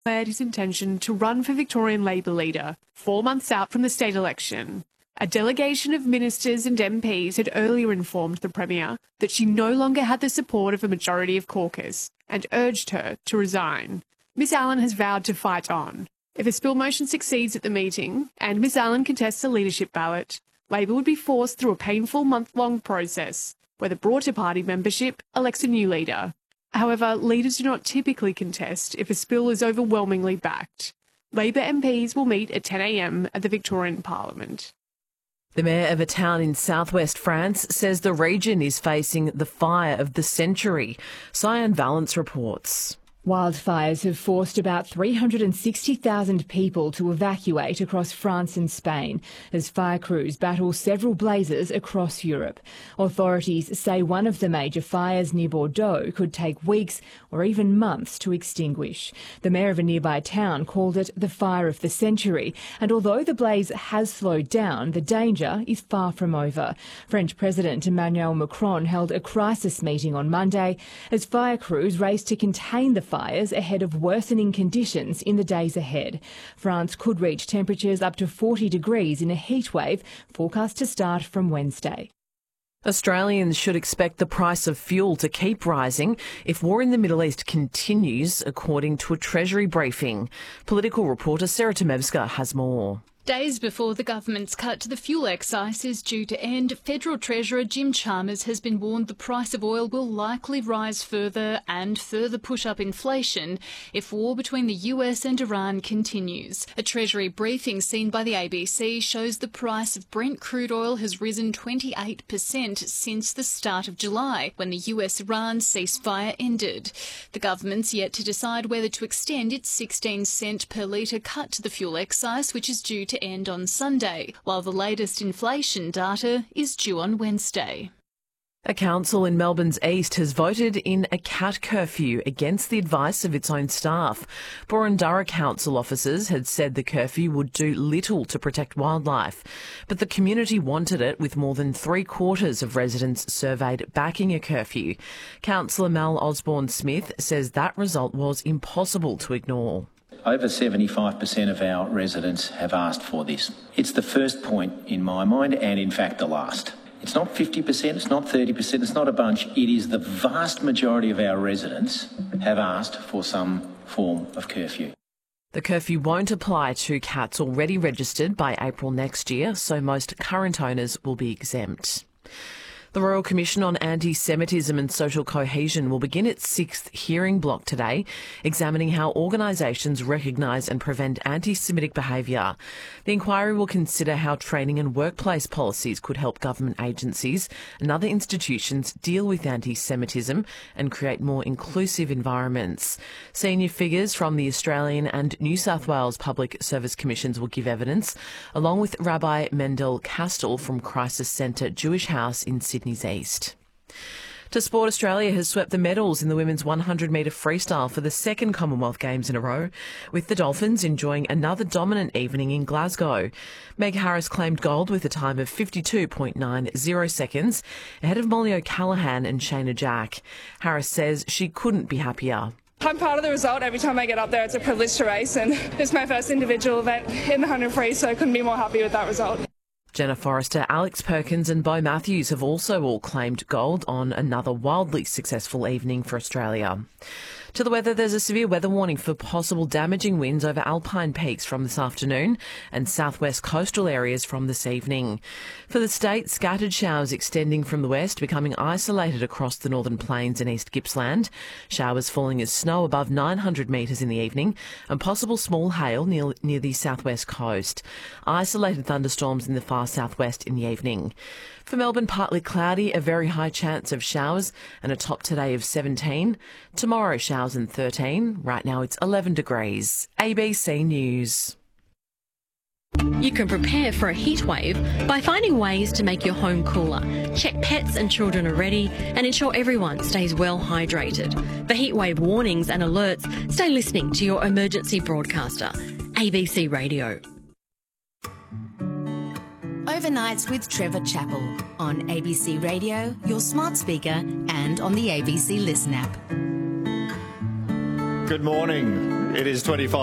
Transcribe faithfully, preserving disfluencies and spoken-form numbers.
declared his intention to run for Victorian Labor leader, four months out from the state election. A delegation of ministers and M Ps had earlier informed the Premier that she no longer had the support of a majority of caucus and urged her to resign. Miss Allen has vowed to fight on. If a spill motion succeeds at the meeting and Miss Allen contests a leadership ballot, Labor would be forced through a painful month-long process where the broader party membership elects a new leader. However, leaders do not typically contest if a spill is overwhelmingly backed. Labor M Ps will meet at ten a m at the Victorian Parliament. The mayor of a town in southwest France says the region is facing the fire of the century. Cyan Valence reports. Wildfires have forced about three hundred sixty thousand people to evacuate across France and Spain as fire crews battle several blazes across Europe. Authorities say one of the major fires near Bordeaux could take weeks or even months to extinguish. The mayor of a nearby town called it the fire of the century, and although the blaze has slowed down, the danger is far from over. French President Emmanuel Macron held a crisis meeting on Monday as fire crews raced to contain the fires ahead of worsening conditions in the days ahead. France could reach temperatures up to forty degrees in a heatwave forecast to start from Wednesday. Australians should expect the price of fuel to keep rising if war in the Middle East continues, according to a Treasury briefing. Political reporter Sarah Tomevska has more. Days before the government's cut to the fuel excise is due to end, Federal Treasurer Jim Chalmers has been warned the price of oil will likely rise further and further push up inflation if war between the U S and Iran continues. A Treasury briefing seen by the A B C shows the price of Brent crude oil has risen twenty-eight percent since the start of July, when the U S-Iran ceasefire ended. The government's yet to decide whether to extend its sixteen cent per litre cut to the fuel excise, which is due to to end on Sunday, while the latest inflation data is due on Wednesday. A council in Melbourne's east has voted in a cat curfew against the advice of its own staff. Boroondara council officers had said the curfew would do little to protect wildlife, but the community wanted it, with more than three quarters of residents surveyed backing a curfew. Councillor Mel Osborne-Smith says that result was impossible to ignore. Over seventy-five percent of our residents have asked for this. It's the first point in my mind, and in fact the last. It's not fifty percent, it's not thirty percent, it's not a bunch. It is the vast majority of our residents have asked for some form of curfew. The curfew won't apply to cats already registered by April next year, so most current owners will be exempt. The Royal Commission on Anti-Semitism and Social Cohesion will begin its sixth hearing block today, examining how organisations recognise and prevent anti-Semitic behaviour. The inquiry will consider how training and workplace policies could help government agencies and other institutions deal with anti-Semitism and create more inclusive environments. Senior figures from the Australian and New South Wales Public Service Commissions will give evidence, along with Rabbi Mendel Kastel from Crisis Centre Jewish House in Sydney. Sydney's east. To sport, Australia has swept the medals in the women's one hundred metre freestyle for the second Commonwealth Games in a row, with the Dolphins enjoying another dominant evening in Glasgow. Meg Harris claimed gold with a time of fifty-two point nine zero seconds, ahead of Molly O'Callaghan and Shayna Jack. Harris says she couldn't be happier. I'm proud of the result. Every time I get up there, it's a privilege to race, and it's my first individual event in the one hundred free, so I couldn't be more happy with that result. Jenna Forrester, Alex Perkins and Bo Matthews have also all claimed gold on another wildly successful evening for Australia. To the weather, there's a severe weather warning for possible damaging winds over alpine peaks from this afternoon and southwest coastal areas from this evening. For the state, scattered showers extending from the west, becoming isolated across the northern plains and East Gippsland. Showers falling as snow above nine hundred metres in the evening and possible small hail near, near the southwest coast. Isolated thunderstorms in the far southwest in the evening. For Melbourne, partly cloudy, a very high chance of showers and a top today of seventeen. Tomorrow, showers and thirteen. Right now it's eleven degrees. A B C News. You can prepare for a heatwave by finding ways to make your home cooler. Check pets and children are ready and ensure everyone stays well hydrated. For heatwave warnings and alerts, stay listening to your emergency broadcaster. A B C Radio. Overnights with Trevor Chappell on A B C Radio, your smart speaker, and on the A B C Listen app. Good morning. It is twenty-five.